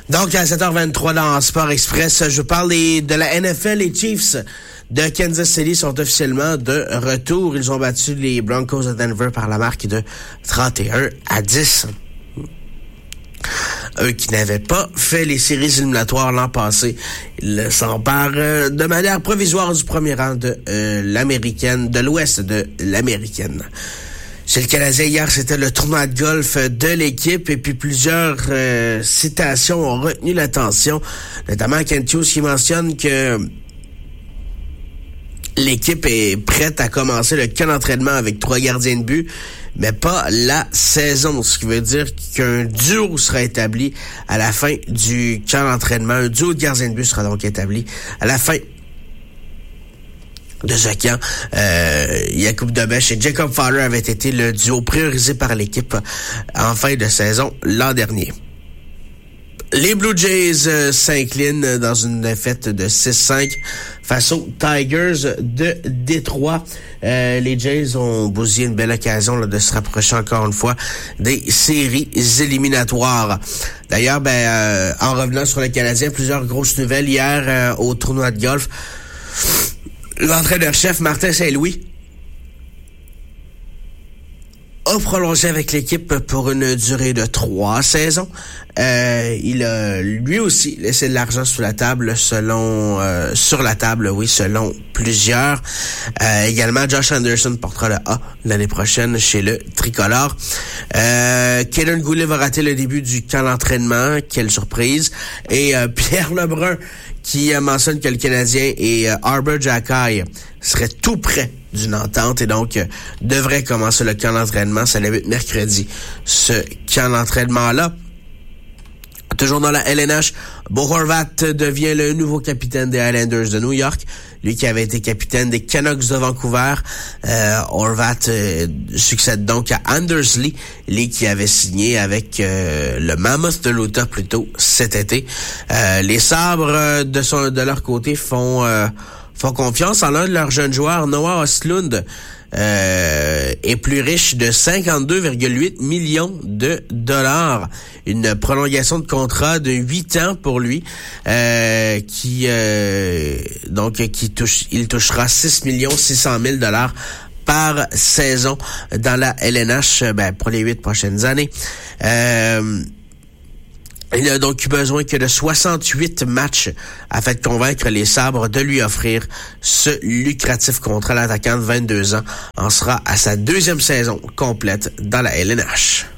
Donc, à 7h23 dans Sport Express, je parle de la NFL. Les Chiefs de Kansas City sont officiellement de retour. Ils ont battu les Broncos de Denver par la marque de 31-10. Eux qui n'avaient pas fait les séries éliminatoires l'an passé, ils s'emparent de manière provisoire du premier rang de l'américaine, de l'ouest de l'américaine. Chez le Canadien, hier, c'était le tournoi de golf de l'équipe et puis plusieurs citations ont retenu l'attention, notamment Kent Hughes qui mentionne que l'équipe est prête à commencer le camp d'entraînement avec 3 gardiens de but, mais pas la saison, ce qui veut dire qu'un duo sera établi à la fin du camp d'entraînement. Un duo de gardiens de but sera donc établi à la fin de ce camp. Jakub Dobeš et Jacob Fowler avaient été le duo priorisé par l'équipe en fin de saison l'an dernier. Les Blue Jays s'inclinent dans une défaite de 6-5 face aux Tigers de Détroit. Les Jays ont bousillé une belle occasion là, de se rapprocher encore une fois des séries éliminatoires. D'ailleurs, en revenant sur le Canadien, plusieurs grosses nouvelles hier au tournoi de golf. L'entraîneur-chef Martin Saint-Louis a prolongé avec l'équipe pour une durée de 3 saisons. Il a lui aussi laissé de l'argent sur la table selon plusieurs. Également, Josh Anderson portera le A l'année prochaine chez le Tricolore. Kaden Goulet va rater le début du camp d'entraînement. Quelle surprise. Et Pierre Lebrun qui mentionne que le Canadien et Arber Xhekaj seraient tout près d'une entente et donc devrait commencer le camp d'entraînement. Ça débute mercredi, ce camp d'entraînement-là. Toujours dans la LNH, Bo Horvat devient le nouveau capitaine des Islanders de New York. Lui qui avait été capitaine des Canucks de Vancouver. Horvat succède donc à Anders Lee qui avait signé avec le Mammoth de l'Utah plus tôt cet été. Les Sabres de leur côté font confiance en l'un de leurs jeunes joueurs, Noah Ostlund, est plus riche de 52,8 millions de dollars. Une prolongation de contrat de 8 ans pour lui, il touchera 6 600 000 dollars par saison dans la LNH, pour les 8 prochaines années. Il a donc eu besoin que de 68 matchs afin de convaincre les Sabres de lui offrir ce lucratif contrat. L'attaquant de 22 ans en sera à sa 2e saison complète dans la LNH.